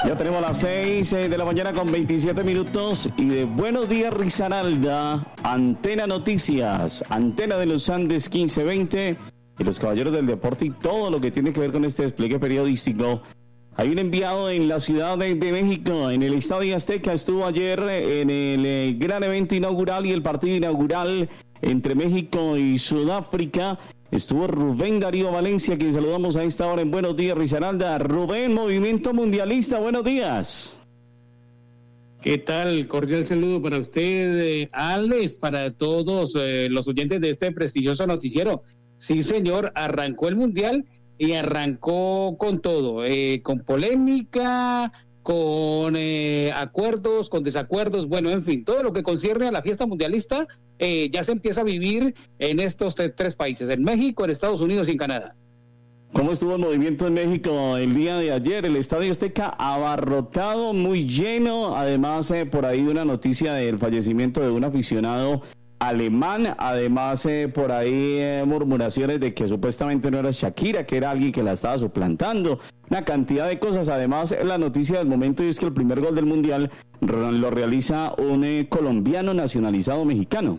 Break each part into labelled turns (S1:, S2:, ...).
S1: Ya tenemos las 6 de la mañana con 27 minutos y de Buenos Días Risaralda, Antena Noticias, Antena de los Andes 1520 y los Caballeros del Deporte y todo lo que tiene que ver con este despliegue periodístico. Hay un enviado en la Ciudad de México, en el Estadio Azteca, estuvo ayer en el gran evento inaugural y el partido inaugural entre México y Sudáfrica. Estuvo Rubén Darío Valencia, quien saludamos a esta hora en Buenos Días Risaralda. Rubén, Movimiento Mundialista, buenos días.
S2: ¿Qué tal? Cordial saludo para usted, Alex, para todos los oyentes de este prestigioso noticiero. Sí, señor, arrancó el Mundial y arrancó con todo, con polémica, con acuerdos, con desacuerdos, bueno, en fin, todo lo que concierne a la fiesta mundialista ya se empieza a vivir en estos tres países, en México, en Estados Unidos y en Canadá.
S1: ¿Cómo estuvo el movimiento en México el día de ayer? El Estadio Azteca abarrotado, muy lleno, además por ahí una noticia del fallecimiento de un aficionado alemán, además por ahí murmuraciones de que supuestamente no era Shakira, que era alguien que la estaba suplantando, una cantidad de cosas. Además la noticia del momento es que el primer gol del Mundial lo realiza un colombiano nacionalizado mexicano.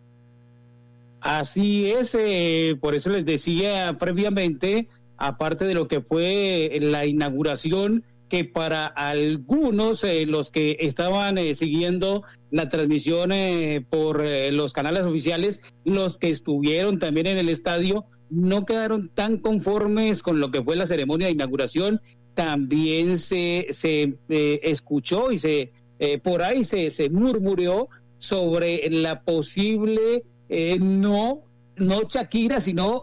S2: Así es, por eso les decía previamente, aparte de lo que fue la inauguración, que para algunos, los que estaban siguiendo la transmisión por los canales oficiales, los que estuvieron también en el estadio, no quedaron tan conformes con lo que fue la ceremonia de inauguración. También se escuchó y por ahí se murmuró sobre la posible, no Shakira, sino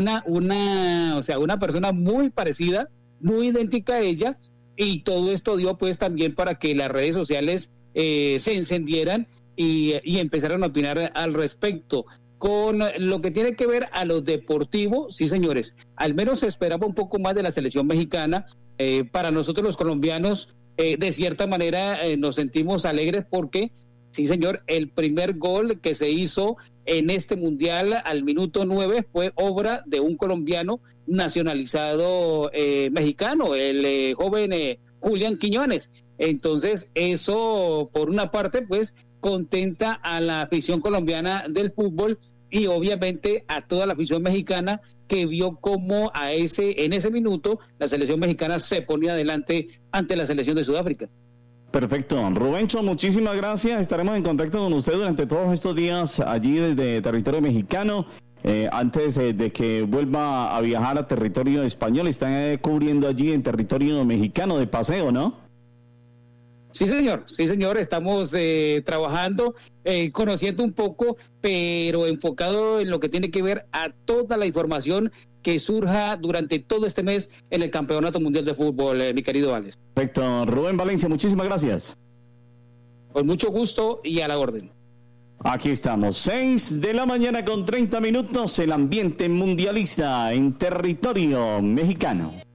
S2: una persona muy parecida, muy idéntica a ella. Y todo esto dio pues también para que las redes sociales se encendieran y empezaran a opinar al respecto. Con lo que tiene que ver a lo deportivo, sí señores, al menos se esperaba un poco más de la selección mexicana. Para nosotros los colombianos, de cierta manera nos sentimos alegres porque, sí señor, el primer gol que se hizo en este mundial al minuto 9 fue obra de un colombiano nacionalizado mexicano, el joven Julián Quiñones. Entonces eso, por una parte, pues contenta a la afición colombiana del fútbol y obviamente a toda la afición mexicana que vio cómo en ese minuto la selección mexicana se ponía adelante ante la selección de Sudáfrica.
S1: Perfecto. Rubencho, muchísimas gracias. Estaremos en contacto con usted durante todos estos días allí desde territorio mexicano. Antes de que vuelva a viajar a territorio español, están cubriendo allí en territorio mexicano de paseo, ¿no?
S2: Sí, señor, estamos trabajando, conociendo un poco, pero enfocado en lo que tiene que ver a toda la información que surja durante todo este mes en el Campeonato Mundial de Fútbol, mi querido Alex.
S1: Perfecto. Rubén Valencia, muchísimas gracias.
S2: Con mucho gusto y a la orden.
S1: Aquí estamos, 6 de la mañana con 30 minutos, el ambiente mundialista en territorio mexicano.